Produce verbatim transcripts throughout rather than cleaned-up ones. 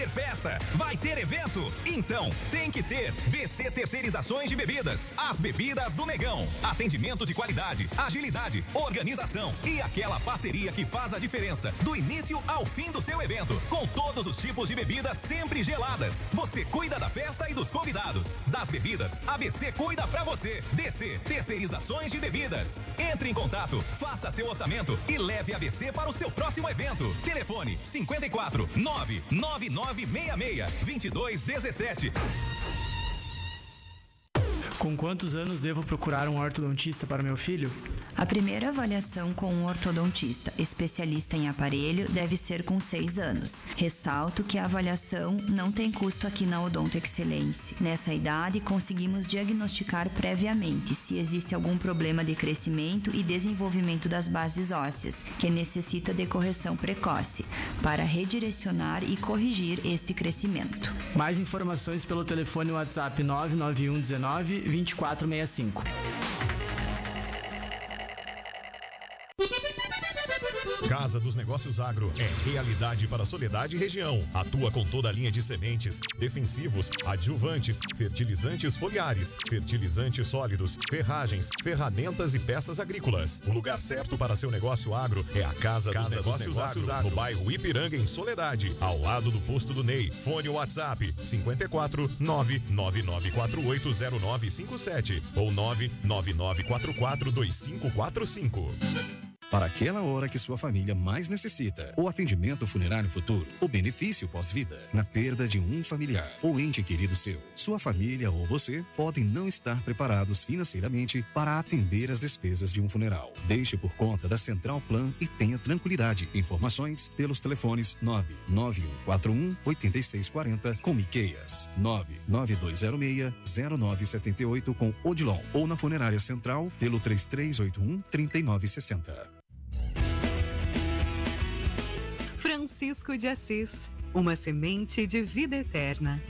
Festa, vai ter evento? Então tem que ter B C Terceirizações de Bebidas, as bebidas do Negão. Atendimento de qualidade, agilidade, organização e aquela parceria que faz a diferença do início ao fim do seu evento, com todos os tipos de bebidas sempre geladas. Você cuida da festa e dos convidados. Das bebidas, a B C cuida pra você. D C Terceirizações de Bebidas. Entre em contato, faça seu orçamento e leve a B C para o seu próximo evento. Telefone cinquenta e quatro, nove nove nove seis seis, vinte e dois dezessete. Com quantos anos devo procurar um ortodontista para meu filho? A primeira avaliação com um ortodontista especialista em aparelho deve ser com seis anos. Ressalto que a avaliação não tem custo aqui na Odonto Excelência. Nessa idade, conseguimos diagnosticar previamente se existe algum problema de crescimento e desenvolvimento das bases ósseas, que necessita de correção precoce, para redirecionar e corrigir este crescimento. Mais informações pelo telefone WhatsApp nove nove um dezenove, vinte e quatro sessenta e cinco. Casa dos Negócios Agro é realidade para Soledade e região. Atua com toda a linha de sementes, defensivos, adjuvantes, fertilizantes foliares, fertilizantes sólidos, ferragens, ferramentas e peças agrícolas. O lugar certo para seu negócio agro é a Casa, Casa dos, Negócios, dos Negócios Agro, agro, no bairro Ipiranga, em Soledade, ao lado do posto do Ney. Fone WhatsApp cinquenta e quatro, nove nove nove quatro oito zero nove cinco sete ou nove nove nove quatro quatro dois cinco quatro cinco. Para aquela hora que sua família mais necessita. O atendimento funerário futuro. O benefício pós-vida. Na perda de um familiar ou ente querido seu. Sua família ou você podem não estar preparados financeiramente para atender as despesas de um funeral. Deixe por conta da Central Plan e tenha tranquilidade. Informações pelos telefones nove nove um quatro um oito seis quatro zero com Miqueias, nove nove dois zero seis zero nove sete oito com Odilon ou na Funerária Central pelo três três oito um, três nove seis zero. Francisco de Assis, uma semente de vida eterna.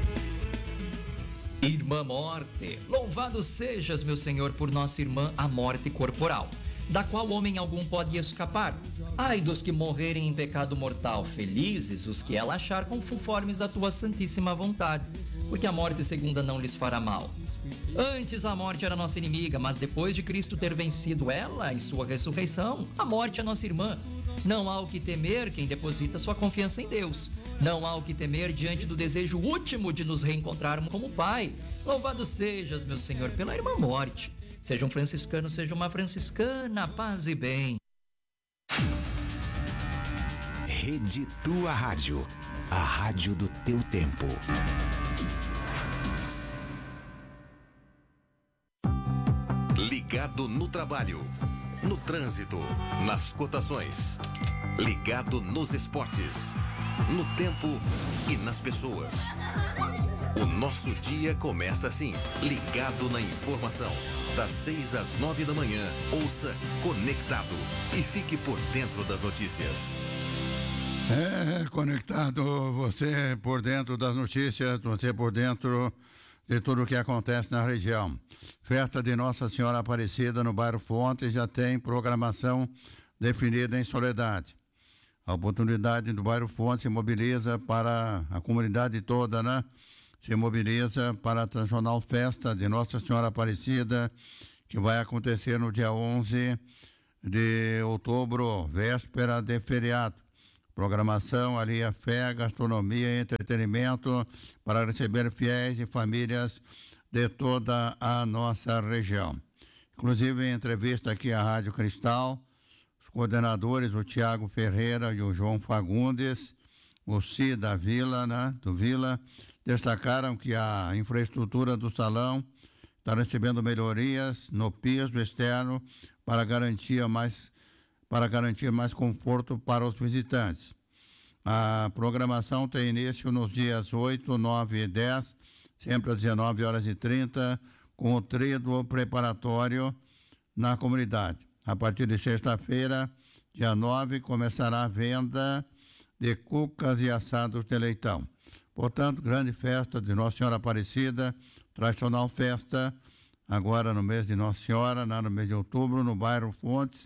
Irmã Morte, louvado sejas, meu Senhor, por nossa irmã, a morte corporal, da qual homem algum pode escapar. Ai dos que morrerem em pecado mortal, felizes os que ela achar conformes à tua santíssima vontade, porque a morte segunda não lhes fará mal. Antes a morte era nossa inimiga, mas depois de Cristo ter vencido ela em sua ressurreição, a morte é nossa irmã. Não há o que temer quem deposita sua confiança em Deus. Não há o que temer diante do desejo último de nos reencontrarmos como Pai. Louvado sejas, meu Senhor, pela irmã morte. Seja um franciscano, seja uma franciscana, paz e bem. Rede Tua Rádio, a rádio do teu tempo. Ligado no trabalho, no trânsito, nas cotações. Ligado nos esportes, no tempo e nas pessoas. O nosso dia começa assim, ligado na informação. Das seis às nove da manhã, ouça Conectado e fique por dentro das notícias. É, Conectado, você por dentro das notícias, você por dentro de tudo o que acontece na região. Festa de Nossa Senhora Aparecida no bairro Fontes já tem programação definida em Soledade. A oportunidade do bairro Fontes se mobiliza para a comunidade toda, né? Se mobiliza para a tradicional festa de Nossa Senhora Aparecida, que vai acontecer no dia onze de outubro, véspera de feriado. Programação ali é fé, gastronomia e entretenimento para receber fiéis e famílias de toda a nossa região. Inclusive, em entrevista aqui à Rádio Cristal, os coordenadores, o Tiago Ferreira e o João Fagundes, o C da Vila, né, do Vila, destacaram que a infraestrutura do salão está recebendo melhorias no piso externo para garantir mais para garantir mais conforto para os visitantes. A programação tem início nos dias oito, nove e dez, sempre às dezenove horas e trinta, com o tríduo preparatório na comunidade. A partir de sexta-feira, dia nove, começará a venda de cucas e assados de leitão. Portanto, grande festa de Nossa Senhora Aparecida, tradicional festa, agora no mês de Nossa Senhora, no mês de outubro, no bairro Fontes,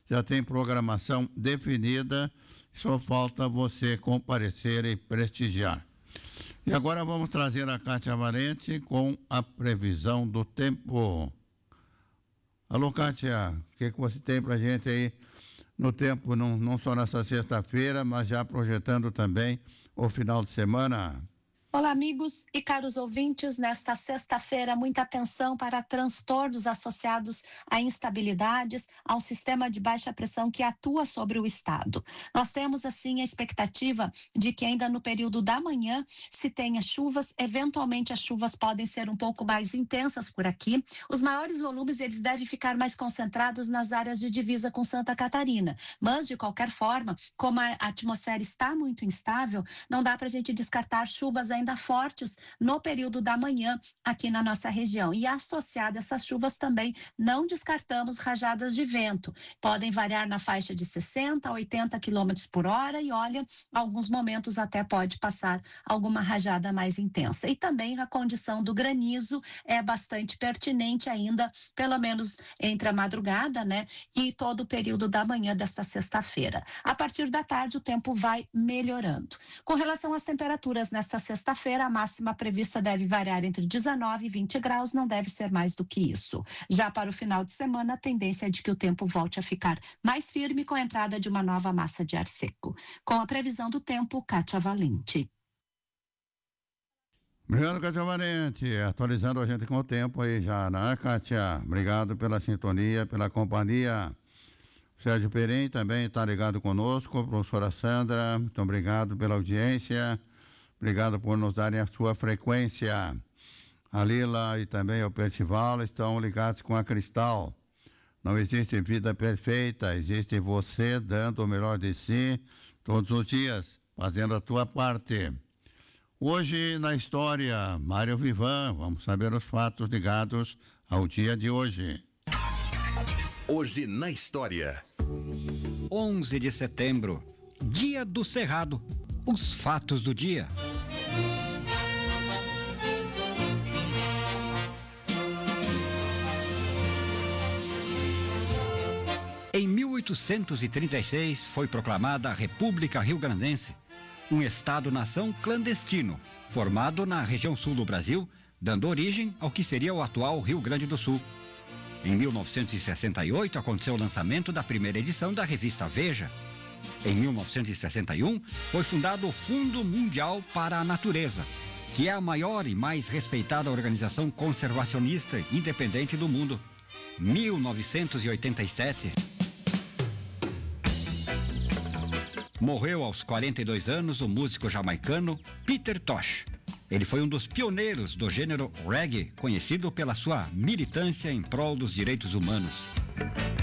já tem programação definida, só falta você comparecer e prestigiar. E agora vamos trazer a Kátia Valente com a previsão do tempo. Alô, Kátia, o que, que você tem pra gente aí no tempo, não, não só nessa sexta-feira, mas já projetando também o final de semana? Olá, amigos e caros ouvintes. Nesta sexta-feira, muita atenção para transtornos associados a instabilidades, ao sistema de baixa pressão que atua sobre o estado. Nós temos, assim, a expectativa de que ainda no período da manhã se tenha chuvas. Eventualmente, as chuvas podem ser um pouco mais intensas por aqui. Os maiores volumes, eles devem ficar mais concentrados nas áreas de divisa com Santa Catarina. Mas, de qualquer forma, como a atmosfera está muito instável, não dá para a gente descartar chuvas ainda ainda fortes no período da manhã aqui na nossa região. E associada a essas chuvas também, não descartamos rajadas de vento. Podem variar na faixa de sessenta a oitenta quilômetros por hora e, olha, alguns momentos até pode passar alguma rajada mais intensa. E também a condição do granizo é bastante pertinente ainda, pelo menos entre a madrugada, né, e todo o período da manhã desta sexta-feira. A partir da tarde, o tempo vai melhorando. Com relação às temperaturas nesta sexta-feira, a máxima prevista deve variar entre dezenove e vinte graus, não deve ser mais do que isso. Já para o final de semana, a tendência é de que o tempo volte a ficar mais firme com a entrada de uma nova massa de ar seco. Com a previsão do tempo, Kátia Valente. Obrigado, Kátia Valente. Atualizando a gente com o tempo aí já, né, Kátia? Obrigado pela sintonia, pela companhia. Sérgio Perem também está ligado conosco. Professora Sandra, muito obrigado pela audiência. Obrigado por nos darem a sua frequência. A Lila e também o Percival estão ligados com a Cristal. Não existe vida perfeita, existe você dando o melhor de si todos os dias, fazendo a tua parte. Hoje na história, Mário Vivan, vamos saber os fatos ligados ao dia de hoje. Hoje na história. onze de setembro, Dia do Cerrado. Os fatos do dia. Em mil oitocentos e trinta e seis foi proclamada a República Rio-Grandense, um estado-nação clandestino, formado na região sul do Brasil, dando origem ao que seria o atual Rio Grande do Sul. Em mil novecentos e sessenta e oito aconteceu o lançamento da primeira edição da revista Veja. Em mil novecentos e sessenta e um, foi fundado o Fundo Mundial para a Natureza, que é a maior e mais respeitada organização conservacionista independente do mundo. mil novecentos e oitenta e sete. Morreu aos quarenta e dois anos o músico jamaicano Peter Tosh. Ele foi um dos pioneiros do gênero reggae, conhecido pela sua militância em prol dos direitos humanos.